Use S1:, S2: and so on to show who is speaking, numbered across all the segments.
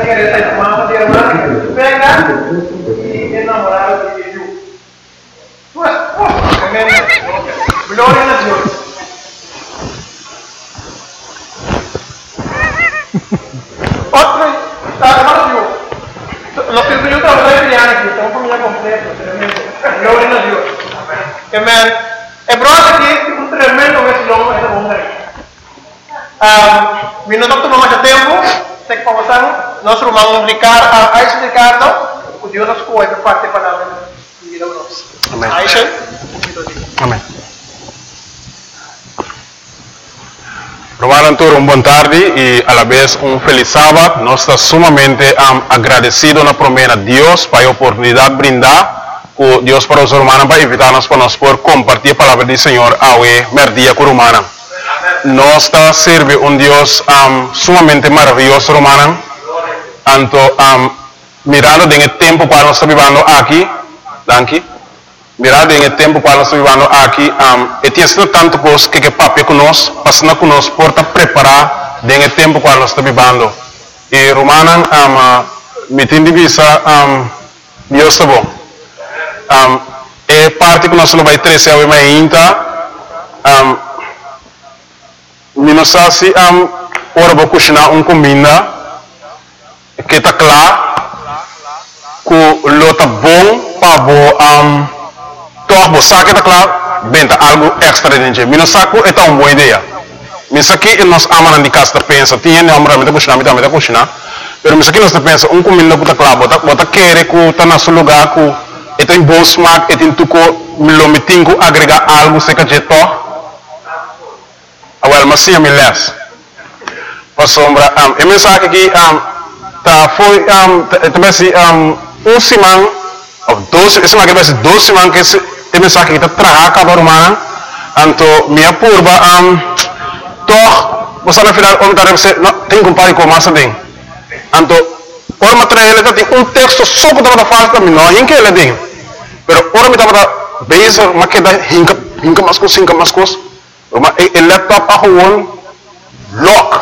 S1: querer ser mamá de hermana, venga y enamorado de Dios. Pues, gloria a Dios. Otro, hermano Dios. Los que yo trabajo de aquí, estamos familia completa, tremendo. Gloria a Dios. Amén. El brother aquí es un tremendo vecino de esa mujer. Mi no tomamos mucho tiempo, te conversamos, nós vamos explicar, o Deus nos cuida parte da palavra de vida nossa.
S2: Amém.
S1: Aisha?
S2: Amém. Romano Antônio, boa tarde e a la vez feliz sábado. Nós estamos sumamente agradecidos na promessa de Deus para a oportunidade de brindar com Deus para os romanos para invitar-nos para nós poder compartilhar a palavra do Senhor ao merdia com romana. Nós está serve Deus sumamente maravilhoso, romana. Tanto mirando em tempo para nós estar vivendo aqui, danke. Mirando em tempo para nós estar vivendo aqui, e tem sido tanto coisa que papai conosco, passando conosco por preparar em tempo para nós estar vivendo. E romana, me tem de vista, Deus está bom. É parte que nós não vai trazer ao ainda. Minosasi ora vou cozinhar comida que está claro que lota bom para bo torbo saque está claro venda algo extra dentro minosaco é uma boa ideia misaki nós amamos de casa pensa tinha não amamos de cozinhar pero misaki nós pensa comida que está claro bota querer que está no seu lugar que tem bom smack tem tudo lo metingo agregar algo se que jeito Well, mas sim, me less. Para sombra, a mensagem aqui tá foi também se semana ou 12, essa aqui vai ser 12 semanas que a mensagem aqui tá trabalhando com a romana. Então, minha curva toch, você na final onde você tem que comparar com massa bem. Então, ora material ele tem texto só que tá falando também, não é que ele tem. Pero ora me tá base, mas que dá hinca mais coisa. El laptop a gewoon lock.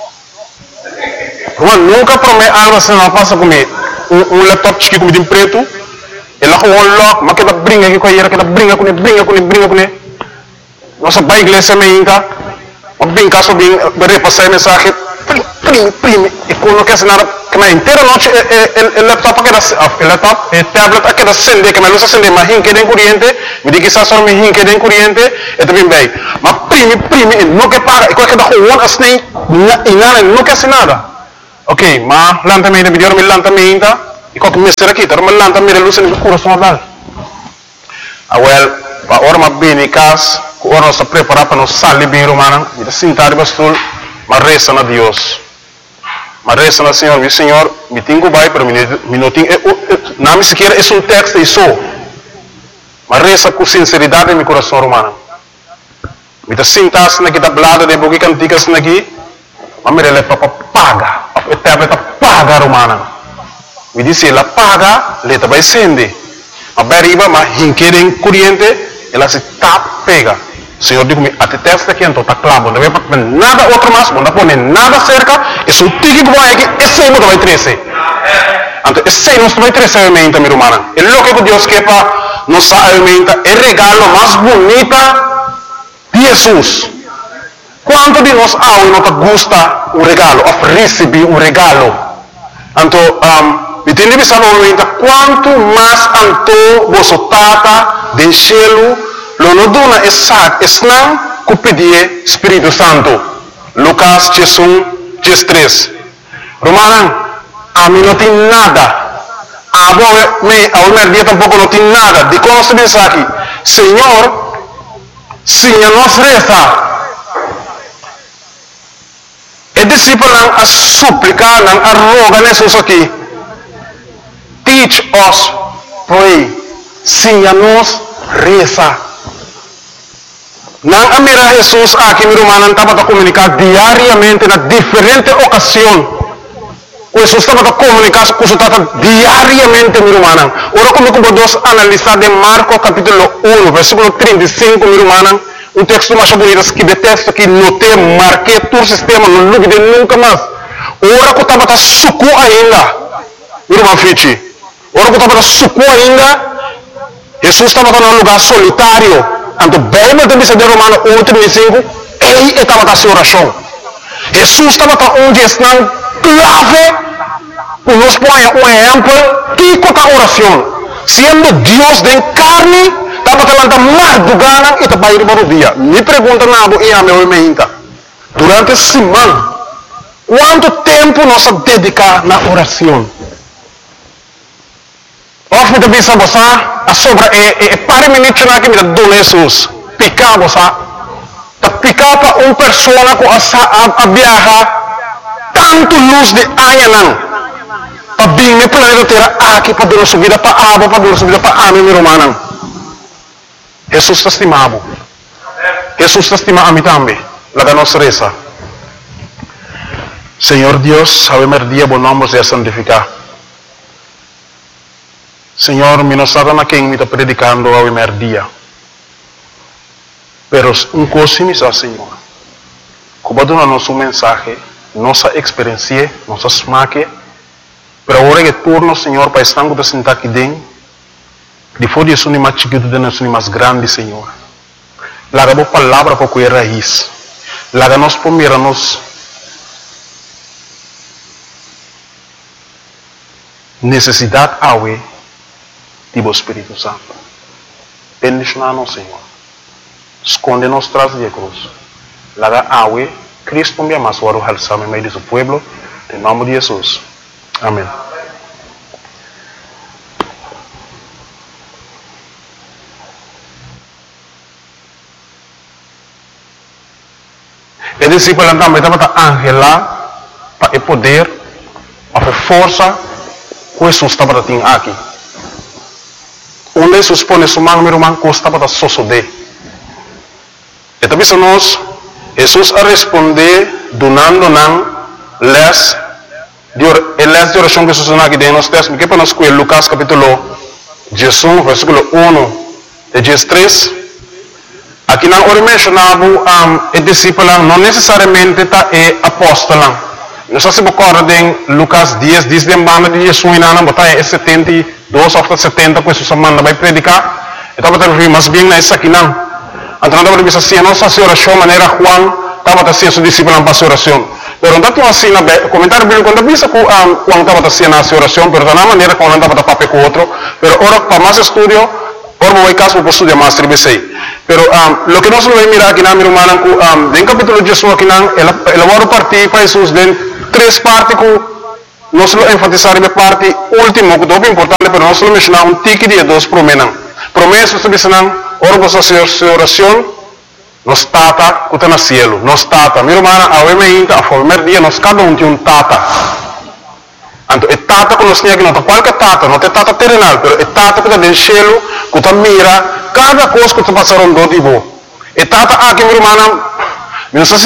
S2: Nunca promete algo assim não passa comigo. Laptop chique como de preto. Ele a gewoon lock, mas que dá brinca aqui com ele, que dá brinca com ele. Nossa pai igreja me inca. Mas bem caso bem repassar mensagem. Prime. E quando quer nada, que na inteira noite el laptop aqui da laptop, el tablet aqui da acende, que me luz acende, mas hinque de corrente, me diz que está só me hinque de corrente, e também bem. Mas prime, não quer pagar, e qualquer da rua assim, e nada, não quer nada. Ok, mas lanta-me, melhor me lanta-me ainda, e qualquer mister aqui, tá, mas lanta-me, luz no coração lá. Well, para hora mais bem em casa, hora nós preparar para nós sair bem romana, e sentar bastul, mas reza na Deus. Mas reza na Senhor, meu Senhor, me tenho vai para mim não tenho, não me sequer é texto e só. Mas reza com sinceridade em meu coração romano. Me dá sentar na que da blada de boca canticas na aqui, mas me leva para paga, para paga romana. Me disse ela paga, leta vai sende. A beriba, mas hinquerem corrente, ela se tap pega. Senhor digo me até testa aqui então tá claro, não vai para nada outro mais, não põe nada cerca, isso tique que vai aqui, esse não vai crescer. Então esse não vai crescer aumenta minha irmã. É louco que Deus quer para nos aumenta, é regalo mais bonita de Jesus. Quanto de nós não gosta o regalo, of receber um regalo. Então me tem de pensar aumenta quanto mais anto você tata de cielo Lo dona esnam ku pedir Espírito Santo. Lucas 3. Romana, a mim não tem nada. A minha dia tampouco não tem nada. De como se diz aqui, Senhor, Senhor nos reza. E discípulo a suplicar, a rogar Jesus aqui. Teach us, pray. Senhor nos reza. Não amira Jesus aqui, meu irmão, estava a comunicar diariamente na diferente ocasião. Jesus estava a comunicar com o diariamente, meu irmão. Ora, como podemos analisar de Marcos capítulo 1, versículo 35, meu irmão, um texto mais bonito que de texto que notei, marquei todo o sistema, não duvide nunca mais. ora que estava suco ainda, irmão Fichi, ora que estava suco ainda, Jesus estava num lugar solitário. Então, bem, mas também se deu Romano 1:35, ele estava na oração. Jesus estava onde está clave, para nos pôr um exemplo, que com a oração. Sendo Deus de carne, estava falando mais do gana e estava indo para o dia. Me pergunta nada e a meu meinta. Durante a semana, quanto tempo nós dedicamos na oração? Of também sabe a sobra para minutos na que me dá Jesus picar você tá picar para uma pessoa com a viajar tanto luz de anha não para bem me planeta terra aqui para dar subida para água para dar subida para a minha romana Jesus está estimado Jesus está estimado a mim também lá da nossa reza Senhor Deus sabe mer dia bom nome seja santificado Senhor, mi non stava na quem mi sta predicando a merdia. Pero un cosa mi sa, Senhor. Como dona nosso mensagem, nossa experiência, nossa smaque, pero agora que turno, Senhor, para estar com sentar aqui dentro, de fora de suni mais chiquito de nós, mais grande, Senhor. Laga boa palavra para cuidar raiz. Laga nós pomira nos necessidade awe Tipo Espírito Santo. Bendicionar-nos, Senhor. Esconde-nos tras de cruz. Laga awe, Cristo me ama suaro halsame meio de seu pueblo. Em nome de Jesus. Amém. E discípulo também estava angela para poder, para força, que Jesus estava tendo aqui. Onde Jesus põe sua mão, meu irmão, custa para sosodé. E também se nós, Jesus a responder, donando-nos les de oração que Jesus não aqui dentro, nós temos que para nós com Lucas capítulo 11, versículo 1 e 13. Aqui não ora mencionava o discípulo, não necessariamente está apóstolo. Nós se recordam em Lucas 10, diz de banda de Jesus não botar em 72 ou 70 que Jesus manda vai predicar. Então está referindo mais bem nessa aqui não. Então não deve ser nossa oração maneira Juan estava a ser seu discípulo para a oração. Pero não tinha assim na comentário bíblico quando visa que Juan estava a ser na oração, pero da maneira como não estava a papel com outro. Pero ora para mais estudio, ora vou caso para estudar mais tribesei. Pero lo que nós vamos mirar aqui na minha irmã, em capítulo 18 aqui não, ela vai partir para Jesus de três partes que nós vamos enfatizar na parte última, que é muito importante, mas nós vamos mencionar um tique de dois promessas. Promessas que dizem, ora você fazer oração, nós tata que está no cielo, nós tata. Minha irmã, a primeiro dia, nós cada um tem um tata. Então, é tata que nós temos aqui, não é qualquer tata, não é tata terrenal, mas é tata que está no cielo, que está mira cada coisa que está passando do tipo. É tata aqui, minha irmã, não sei se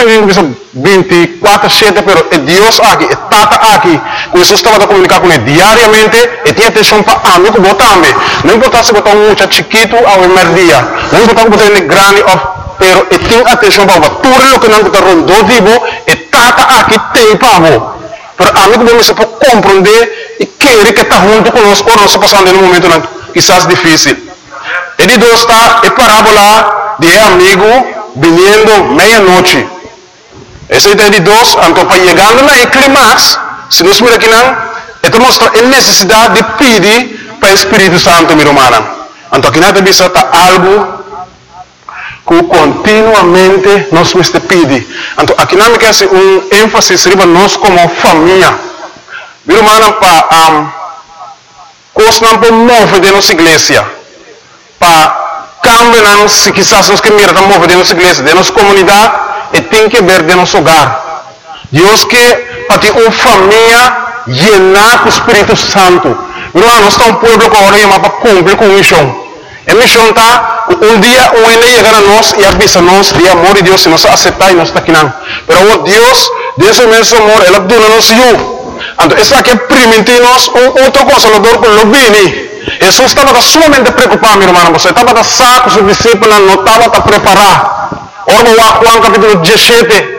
S2: 24/7, mas é Deus aqui, é tata aqui. Jesus estava a comunicar com ele diariamente e tinha atenção para a mim, que também. Não importa se botar um muito chiquito ao primeiro dia, não importa se botar ele grande, pero e tinha atenção para tudo o que não está rondando tipo, e tata aqui tem para você. Pero a mim, como você pode compreender e querer que está junto conosco, ou não está passando em um momento quizás difícil. E de dois está a parábola de amigo vindo meia-noite. Esse é de dois, então para chegando na clímax, se nós miramos aqui não, então mostra a necessidade de pedir para o Espírito Santo, minha irmã. Então aqui nada disso está algo que continuamente nós temos que pedir. Então aqui não me quer ser ênfase para nós como família. Minha irmã, para coisas não podemos mover de nossa igreja, para cambiar, se quizás nós que miramos mover de nossa igreja, de nossa comunidade, e tem que ver de nosso hogar. Deus que para ter uma família llena com o Espírito Santo. Nós estamos um povo que oramos para cumprir com a missão. A missão está, um dia o ele chegar a nós e avisa nós de amor de Deus, se nós aceitar e nós está aqui não. Mas o Deus, desse imenso amor, Ele dona-nos eu. Então, esse aqui permite-nos outro consolador com o bem. Jesus estava sumamente preocupado, meu irmão. Você estava saco, seus discípulos não estavam a preparar. Ora, Juan capítulo 17,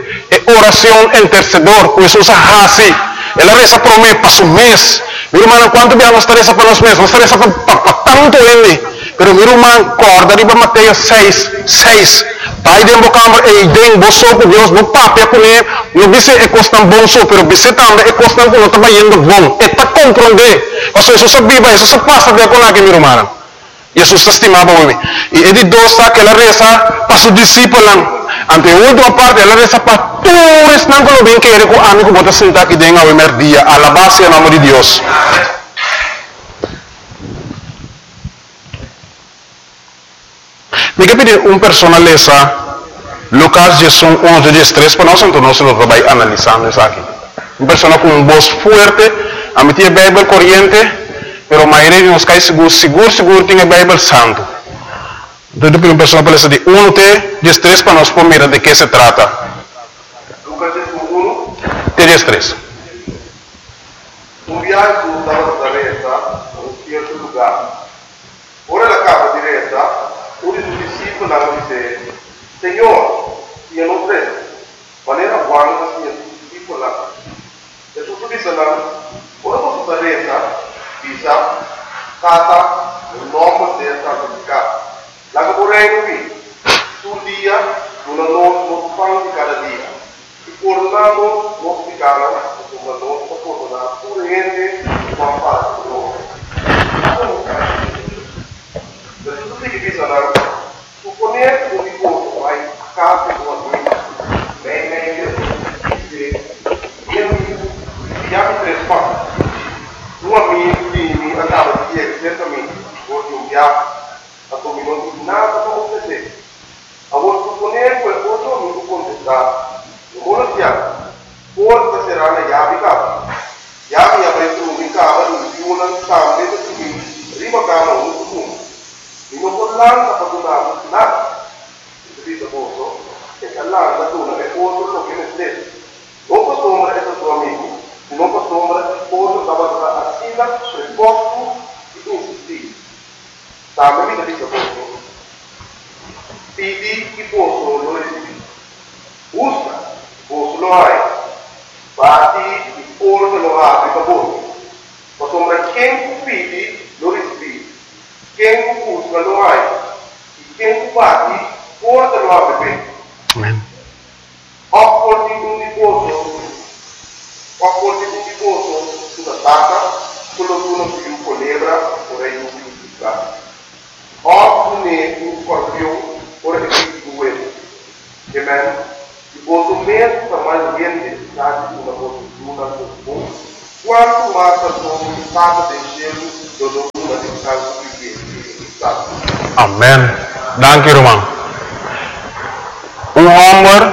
S2: oración intercedor, pues usa así. Él reza por mí, para su mes. Mi hermano, ¿cuánto bien nos reza para los meses? Nos reza para tanto en pero mi hermano, corda arriba Mateo 6. Pai den bocamber e den boso com Deus, no papel com ele, não disse é costan bom so, pero disse também é costan com não tá indo bom. É para compreender. Ou seja, isso viva, isso passa de com aqui, meu irmão. Jesus estimava o homem. E ele dosta que ela reza para seus discípulos. Ante a última parte, ela reza para todos os que bem que ele com amigo bota sentar aqui dentro ao primeiro dia. Alabar-se o nome de Deus. Diga pedir persona lesa Lucas 11:13 para nós, então nós vamos analisando isso aqui. Persona com voz forte, a meter a Bíblia corrente, pero a maioria de nós cai seguro tem a Bíblia santo. Então, depois persona para lesa de 11:13 para nós mirar de que se trata.
S3: Lucas
S2: 11:13.
S3: Viaggio dalla retta a un certo lugar. Ora la capa di retta, uno dei discepoli disse: Signore, io non credo, ma era buono la mia discepola. E su disse ora posso fare retta, disse, cata, un uomo deve santificare. La che vorrei qui, sul dia, non fanno di cada dia. E tornando, non si cala, non torna, pure niente, non fa loro. Per tutti che bisogna supponere un riposo ai capi con bene siamo tre spazi. Un amico mi andava di ieri, certamente, oggi un viaggio, a come non di nada come se a vuol supponere quel cosa non può contestare. Non lo siamo. Forse sarà una chiave cava. Chiave avrei trovato in una scambio di prima cava un punto. In un collante ha fatto nada. Questo posto è all'anno da una che posto lo che ne stesso. Non posso ombra è tuo amico, non posso ombra posso stava a sila per posto di insistere. Sta mi da questo posto. Pidi chi posso lo resisti. Usa, posso lo hai. Bati il pollo lo apri per voi. Ma sembra che pidi lo resisti. Quem busca lo hai, e quem bate, porta lo apre.
S2: Amen.
S3: Opporti un tifoso sulla tacca, quello che uno più colebra, vorrei un più piccato. Oppure un scorpione, vorrei più due. Amen. Il voto mesmo para mais gente, sabe, una voto una bom. Quanto mais a sua estado de gelo, do uma de casa que
S2: Amen. Dank u, Roman. Um homem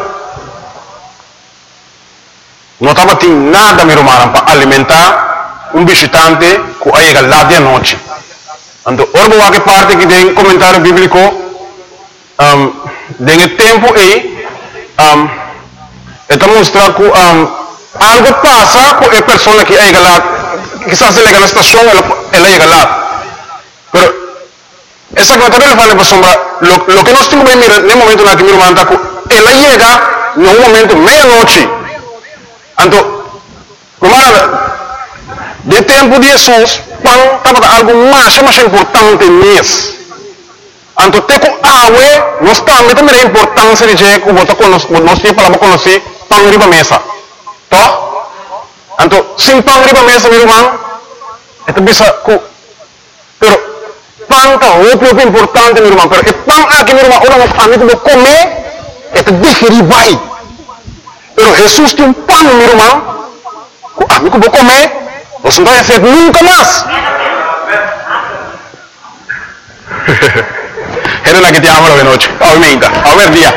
S2: não estava tendo nada, meu irmão, para alimentar visitante que chega lá de noite. Então, orbo que parte que tem comentário bíblico, tem tempo aí, está mostrando que algo passa com a pessoa que chega lá, quizás ele chega na estação, ela chega lá. Pero esa comentario le vale por sombra. Lo que no estuvo bien en el momento en el que mi hermano está, él llega en un momento, medianoche. Entonces, hermano, de tiempo de Jesús, pan estaba algo más importante en mes. Entonces, teco agua, no está, me también la importancia de que vos conocés, para conocer, pan arriba mesa. ¿Todo? Entonces, sin pan arriba mesa, mi hermano, esto empieza, pero, pan é o importante, meu irmão. Pero pan aqui, meu irmão, ora a mim vou comer, é digerir vai. Pero Jesus tem pan, meu irmão. A mim vou comer, você não vai fazer nunca mais. Era la que te amo la noche, obviamente, a ver día.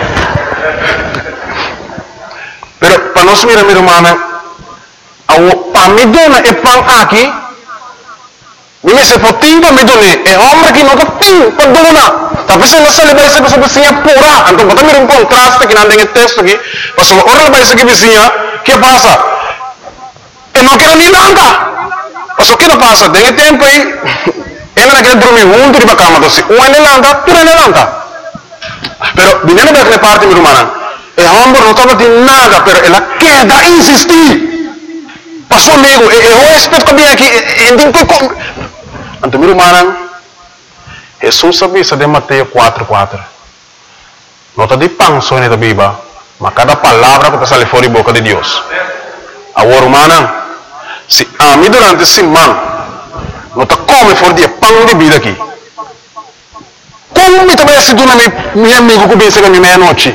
S2: Pero para nós, meu irmão, a mim dona é pan aqui. Ini sepotinga medone, homem que nunca tem perdona. Tapi se não se vai ser pessoa vizinha pura. Então, bota mir contraste que não tem texto aqui. Mas orang vai ser que vizinha, que passa? Eu não quero nem nada. Mas o que não passa? Tem tempo aí. Ele não quer dormir junto de cama, então se um ele landa, tu ele landa. Pero, dinheiro da parte, meu irmão. El hombre no estaba de nada, pero él queda insistir. Pasó amigo, el huésped que viene aquí, Anto, hermano, Jesús avisa de Mateo 4:4. No está de pan só na Bíblia, mas cada palavra que sale fora da boca de Deus. Agora, hermano, se a mim durante a semana não está come fora de pão de vida aqui. Como me também se dona meu amigo que vem chegar meia-noite?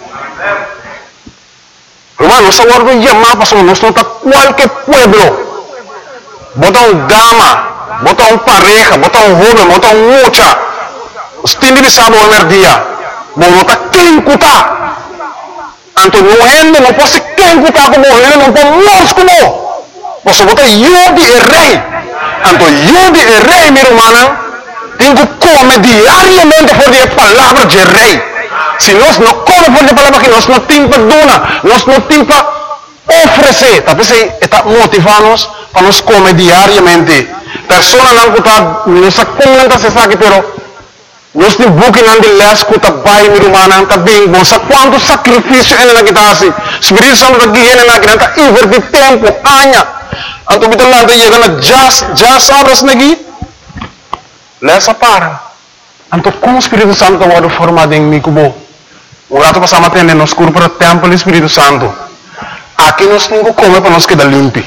S2: Hermano, essa hora do chamar para nós não está qualquer pueblo. Bota dama, bota pareja, bota jovem, bota mocha. Os tindi sabe o primeiro dia. Não está quem cutar. Anto não rende, não pode quem cutar como ele, não pode morrer como. Você bota eu de rei. Anto eu de rei, meu irmão, tenho que comer diariamente por a palavra de rei. Se nós não comemos por a palavra que nós não temos para donar, nós não temos para oferecer. Talvez está motivando-nos para nós comer diariamente. Pessoas não cutar, não se comenta se sabe, pero nós temos bukin de les kuta bai mi rumana ka bing sa quanto sacrifício ela na kita assim. Espírito Santo da guia na kita invertir tempo anya. Anto bitan lang tayo na just horas nagi. Lesa para. Anto kung Espírito Santo wado formado em mi kubo. O rato pasama tende nos curso para tempo do Espírito Santo. Aqui nós não come para nós quedar limpi.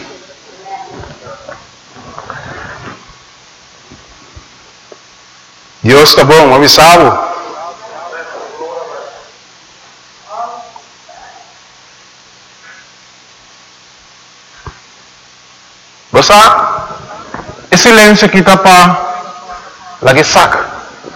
S2: Deus está bom, avisado. Basta, esse silêncio aqui está para lagi saca.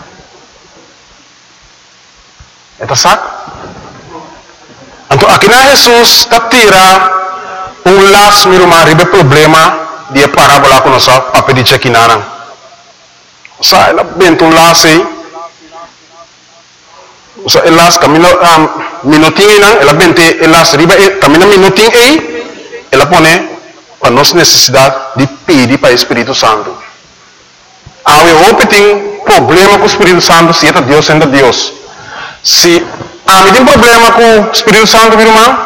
S2: Eta saca? Então, aqui na Jesus está tira laço, meu irmão, ribe problema de parábola com nossa papel de chequinana. Sa ela bento laço aí. Sa elas camino minutinho não, ela bente elas riba camina minutinho aí, ela põe para nossa necessidade de pedir para o Espírito Santo. Eu tem problema com o Espírito Santo, se é Deus ainda Deus. Se tem problema com o Espírito Santo, meu irmão,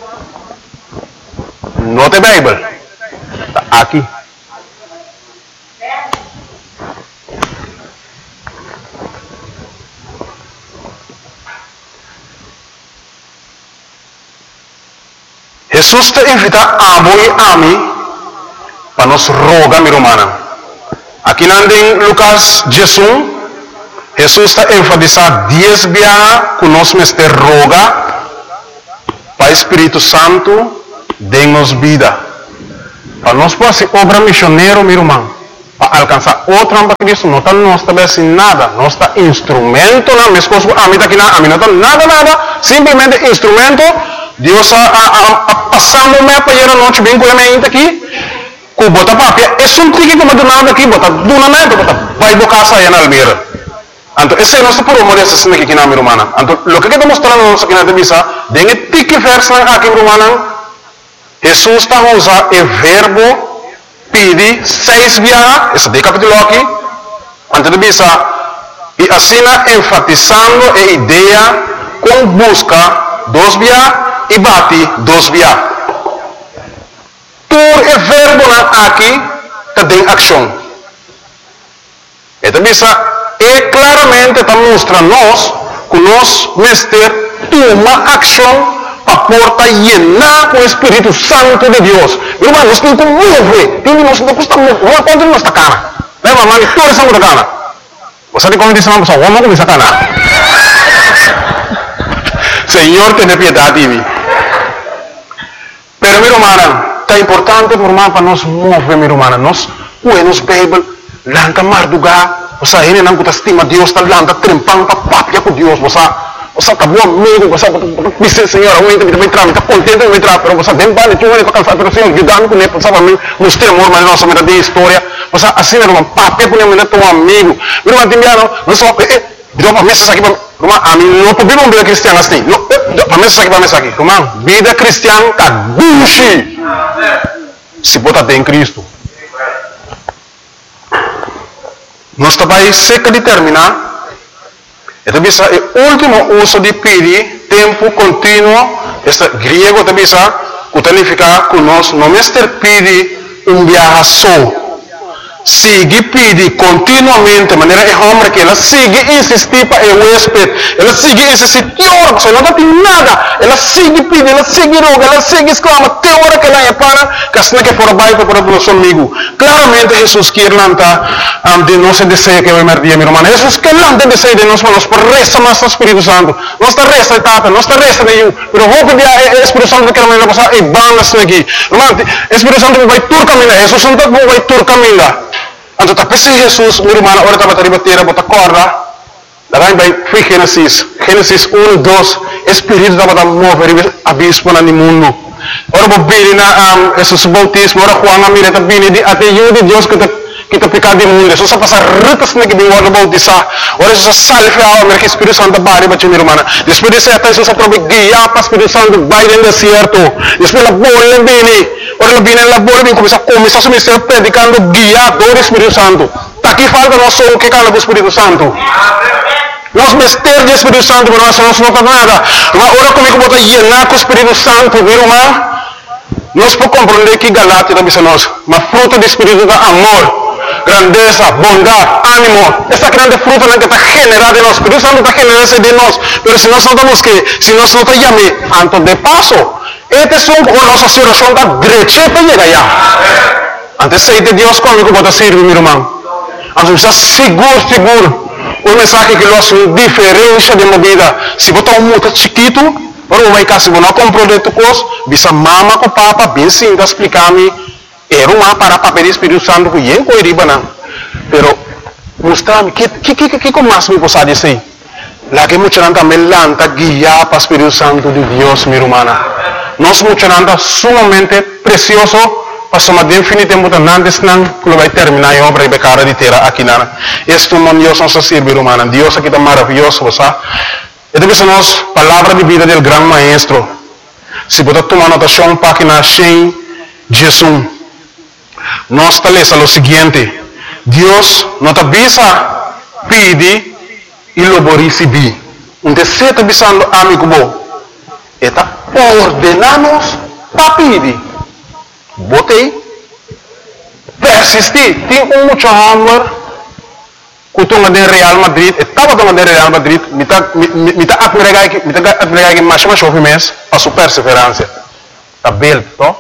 S2: não tem Bíblia. Aqui. Jesus te invita a voi a mim para nos rogar, meu irmão. Aqui em Lucas 16, Jesus está enfatizando 10 vezes que nós me roga para o Espírito Santo dê-nos vida. Para nós poder ser obra missionária, meu irmão, para alcançar outra para Cristo, não está nós também assim nada, nós está instrumento, não, minhas coisas, a mim não está nada, simplesmente instrumento. Deus passando me para ir a noite bem com a minha aqui, com bota papia, é só um tique que me dá nada aqui, bota donamento, bota vai bocar sair na almeira. Então esse é nosso por morir assim aqui na minha irmã. Então o que está mostrando nós aqui na divisa, dengue tique verso aqui irmã, Jesus está usando o verbo pedir 6 vezes, esse de capítulo aqui, antes divisa e assim enfatizando a ideia com busca 2 vezes e bate 2 vezes. Por o verbo aqui está em ação. Então, é claramente está mostrando nós que nós mestre toma ação para porta llenar com o Espírito Santo de Deus. Irmão, nós temos que mover. Nós não custa mover quando nós está cara. Lembra, mano, toda essa coisa cara. Você tem como dizer uma pessoa, vamos começar a cara. Senhor, tenha piedade de mim. Pero, meu irmão, está importante para nós mover, meu irmão. Nós, nos Bíblia, lanta mardugar. Você ainda não estima Deus, está lanta trempando para papia com Deus. Você está bom amigo, você diz, Senhor, eu me trago, está contente de me trago, mas você vem para tu para cansar, pero Senhor, ajudando com ele, para mim, mostrar amor, mas nossa vida de história. Você assim, meu irmão, papia com ele, teu amigo. Meu irmão, Timiano, não só, virou para mesa aqui, irmão, a mim não podemos vida cristiana assim. Para mesa aqui, irmão, vida cristiana, caduche. Se botar em Cristo. Nós também cerca de terminar. Então, o último uso de pedir tempo contínuo, este griego também sabe, que significa que nós não pede viaje só. Sigue pede continuamente, de maneira é homem que ela sigue insistir para o huésped, ela sigue insistir, tem hora que não tem nada, ela sigue pede, ela sigue roga, ela sigue exclama, tem hora que ela é para, que assim que por baixo para o nosso amigo. Claramente Jesus quer lançar de nosso desejo que vai merdir, meu irmão. Jesus quer lançar desejo de nós, mas por resta mais do Espírito Santo, não está resta de tata, não está resta de eu, mas vou pedir o Espírito Santo que ela vai passar e bandas aqui. Irmão, o Espírito Santo vai tur caminhar, Jesus Santo vai tur caminhar. Então, tá pensando Jesus, meu irmão, agora tá batendo bateria, bota corda. Daí vai Gênesis 1, 2, Espírito tá batendo mover abismo no mundo. Ora vou vir na Jesus bautismo, ora Juan amira tá vindo até eu de Deus que tá pecado de mundo. Só passa ritas na que de ora bautizar. Ora Jesus salve a alma que Espírito Santo bari bate meu irmão. Depois de até Jesus prove guia para Espírito Santo vai no deserto. Depois la bola vem. Ora la viene la bola vem começa a ministério predicando guiado do Espírito Santo. Tá aqui falta nós só o que cala do Espírito Santo. Nós mistérios do Espírito Santo, mas nós não tá nada. Ora comigo bota llenar com o Espírito Santo, viu, irmão? Nós podemos compreender que Galatia também nós, mas fruto do Espírito é amor, grandeza, bondade, ânimo. Essa grande fruta que está generada em nós. O Espírito Santo está generando de nós. Mas se nós não estamos que, se nós não estamos llamando, antes de paso, este es un nossa situação da direita para chegar lá. Antes de Deus comigo pode servir, meu irmão. Antes está seguro. O mensagem que nós diferença de vida. Se botar muito chiquito, ora vai cá, se você não comprou de tu coisa, bisa mama com papa, bem sim, explicar-me, era uma para papel do Espírito Santo que eu coiriba não. Pero, mostrar-me, que mais me possa dizer? Lá que muita gente também lanta guiar para o Espírito Santo de Deus, minha irmã. Nós muita gente sumamente precioso, para somar definitivamente antes não, que vai terminar a obra e becara de terra aqui na. Este é Deus nosso servir, irmã. Deus aqui está maravilhoso, você. Esta é a nossa palavra de vida do grande maestro. Se você tomar anotação, página 100, Jesus. Nós está lendo o seguinte: Deus não te avisa, pede e lo receber. Então, se está avisando, amigo, está ordenando para pedir. Botei, persistir. Tem muito amor. Kutung ada Real Madrid, estava tomando Real Madrid, mita admirar que mais chove mês, a sua perseverança. Tá bem, to?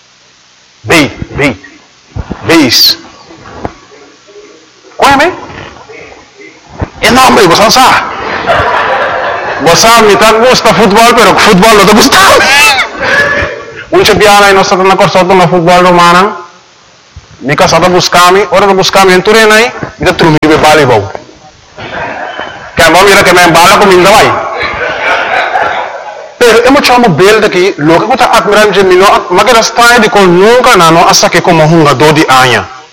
S2: Beis. Qual é, me? Enorme, você sabe? Você mita gosta futebol, pero futebol não te gusta. Biara nós estamos na corso do futebol romano. Mika sata buscami, ora do buscami em Turenai, mita trumi be bali bau. Kaya mo mira que me bala ko minda vai. Pero emo chamo bel daqui, logo que tá admirando de mino, magara style de com nunca nano asa que como hunga do di anya.